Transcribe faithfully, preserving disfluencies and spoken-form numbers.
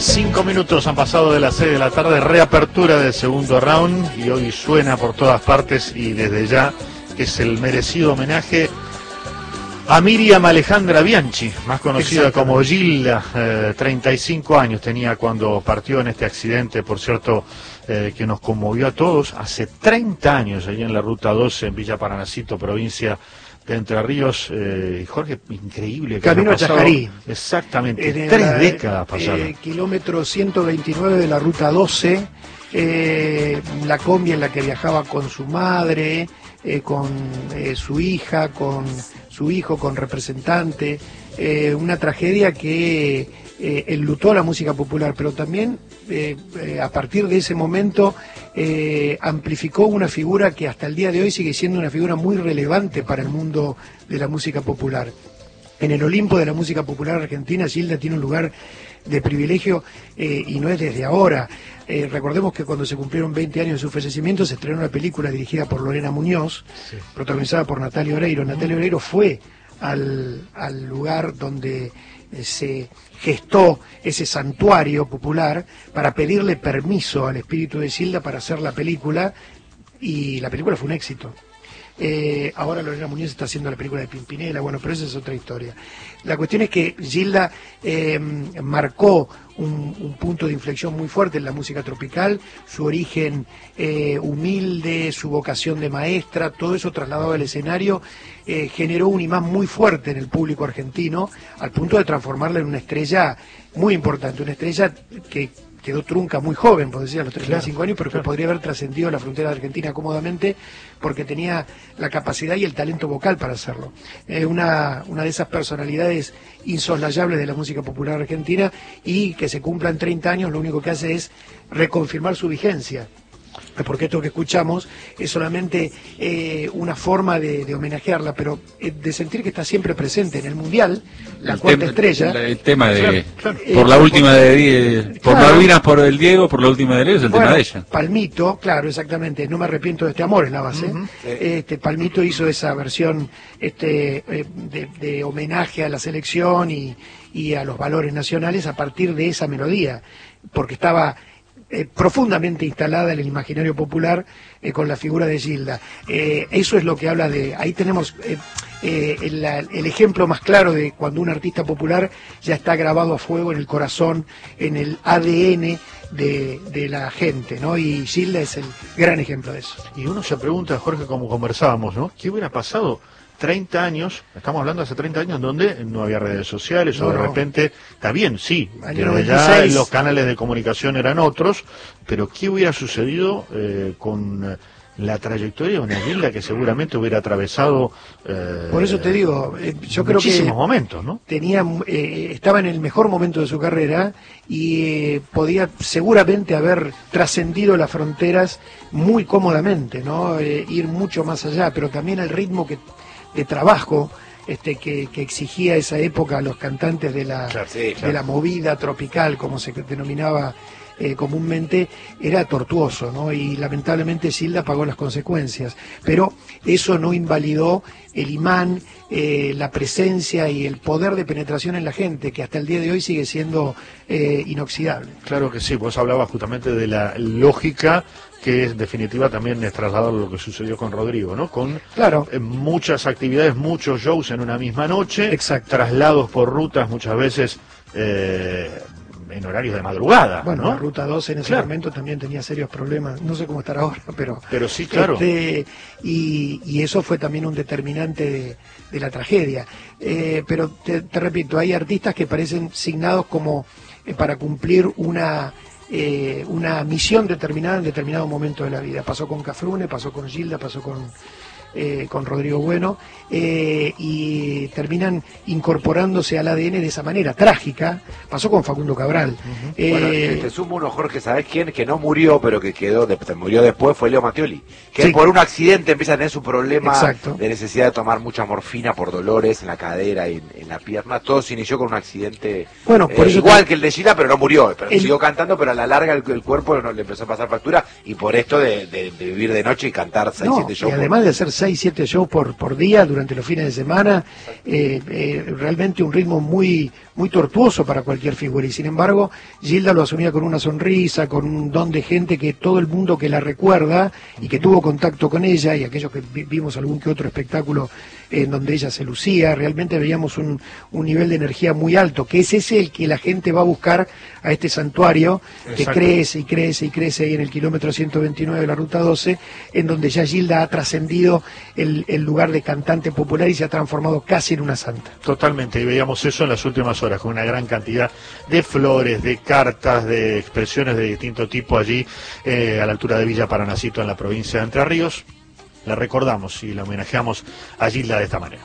Cinco minutos han pasado de las seis de la tarde, reapertura del segundo round, y hoy suena por todas partes y desde ya es el merecido homenaje a Miriam Alejandra Bianchi, más conocida como Gilda. eh, treinta y cinco años tenía cuando partió en este accidente, por cierto, eh, que nos conmovió a todos, hace treinta años, allí en la Ruta doce, en Villa Paranacito, provincia de Entre Ríos. eh, Jorge, increíble. Que Camino a Chajarí. Exactamente, En tres la, décadas pasaron. Eh, kilómetro ciento veintinueve de la Ruta doce, eh, la combi en la que viajaba con su madre, eh, con eh, su hija, con su hijo, con representante, eh, una tragedia que eh, enlutó a la música popular, pero también eh, eh, a partir de ese momento eh, amplificó una figura que hasta el día de hoy sigue siendo una figura muy relevante para el mundo de la música popular. En el Olimpo de la música popular argentina, Gilda tiene un lugar de privilegio eh, y no es desde ahora. Eh, recordemos que cuando se cumplieron veinte años de su fallecimiento se estrenó una película dirigida por Lorena Muñoz, sí, protagonizada por Natalia Oreiro. Natalia Oreiro fue al, al lugar donde eh, se gestó ese santuario popular para pedirle permiso al espíritu de Gilda para hacer la película, y la película fue un éxito. Eh, ahora Lorena Muñoz está haciendo la película de Pimpinela, bueno, pero esa es otra historia. La cuestión es que Gilda eh, marcó un, un punto de inflexión muy fuerte en la música tropical, su origen eh, humilde, su vocación de maestra, todo eso trasladado al escenario eh, generó un imán muy fuerte en el público argentino, al punto de transformarla en una estrella muy importante, una estrella que quedó trunca muy joven, por decir, a los treinta y cinco claro, años, pero que claro, podría haber trascendido la frontera de Argentina cómodamente, porque tenía la capacidad y el talento vocal para hacerlo. Eh, una, una de esas personalidades insoslayables de la música popular argentina, y que se cumplan treinta años lo único que hace es reconfirmar su vigencia. Porque esto que escuchamos es solamente eh, una forma de, de homenajearla, pero eh, de sentir que está siempre presente en el Mundial, la el cuarta tema, estrella. El tema de, claro, claro, por eh, la última por, de Die, por claro, Malvinas, por el Diego, por la última de Leo, es el bueno, tema de ella. Palmito, claro, exactamente, No me arrepiento de este amor es la base. Uh-huh. este Palmito hizo esa versión este eh, de, de homenaje a la selección y, y a los valores nacionales a partir de esa melodía, porque estaba Eh, profundamente instalada en el imaginario popular eh, con la figura de Gilda. Eh, eso es lo que habla de... Ahí tenemos eh, eh, el, el ejemplo más claro de cuando un artista popular ya está grabado a fuego en el corazón, en el A D N de, de la gente, ¿no? Y Gilda es el gran ejemplo de eso. Y uno se pregunta, Jorge, como conversábamos, ¿no? ¿Qué hubiera pasado treinta años, estamos hablando de hace treinta años, donde no había redes sociales, no, o de no. repente, está bien, sí, desde ya los canales de comunicación eran otros, pero ¿qué hubiera sucedido eh, con la trayectoria de una Gilda que seguramente hubiera atravesado eh, por eso te digo, eh, yo creo que momentos, ¿no? Tenía, eh, estaba en el mejor momento de su carrera y eh, podía seguramente haber trascendido las fronteras muy cómodamente, ¿no? Eh, ir mucho más allá, pero también el ritmo que de trabajo este que, que exigía esa época a los cantantes de la, claro, sí, claro. de la movida tropical, como se denominaba eh, comúnmente, era tortuoso, ¿no? Y lamentablemente Gilda pagó las consecuencias, pero eso no invalidó el imán, eh, la presencia y el poder de penetración en la gente, que hasta el día de hoy sigue siendo eh, inoxidable. Claro que sí, vos hablabas justamente de la lógica que es definitiva también es trasladar lo que sucedió con Rodrigo, ¿no? Con claro. eh, muchas actividades, muchos shows en una misma noche, exacto, traslados por rutas muchas veces eh, en horarios de madrugada. Bueno, ¿no? la Ruta doce en ese claro. momento también tenía serios problemas, no sé cómo estará ahora, pero... Pero sí, claro. Este, y, y eso fue también un determinante de, de la tragedia. Eh, pero te, te repito, hay artistas que parecen signados como eh, para cumplir una... Eh, una misión determinada en determinado momento de la vida. Pasó con Cafrune, pasó con Gilda, pasó con, eh, con Rodrigo Bueno, eh, y terminan incorporándose al A D N de esa manera trágica. Pasó con Facundo Cabral. Uh-huh. eh, bueno, te, te sumo uno, Jorge, ¿sabés quién? Que no murió, pero que quedó, de, murió después, fue Leo Mattioli, que sí. por un accidente empieza a tener su problema Exacto. de necesidad de tomar mucha morfina por dolores en la cadera y en, en la pierna. Todo se inició con un accidente bueno, por eh, eso igual te... que el de Gilda, pero no murió, pero el... siguió cantando, pero a la larga el, el cuerpo no, le empezó a pasar factura, y por esto de, de, de vivir de noche y cantar seis, no, siete shows. Y además de hacer seis, siete shows por, por día durante los fines de semana, eh, eh, realmente un ritmo muy, muy tortuoso para cualquier figura, y sin embargo Gilda lo asumía con una sonrisa, con un don de gente que todo el mundo que la recuerda y que tuvo contacto con ella, y aquellos que vimos algún que otro espectáculo en donde ella se lucía, realmente veíamos un, un nivel de energía muy alto, que es ese el que la gente va a buscar a este santuario, que Exacto. crece y crece y crece ahí en el kilómetro ciento veintinueve de la ruta doce, en donde ya Gilda ha trascendido el, el lugar de cantante popular y se ha transformado casi en una santa. Totalmente, y veíamos eso en las últimas horas, con una gran cantidad de flores, de cartas, de expresiones de distinto tipo allí, eh, a la altura de Villa Paranacito, en la provincia de Entre Ríos. La recordamos y la homenajeamos a Gilda de esta manera.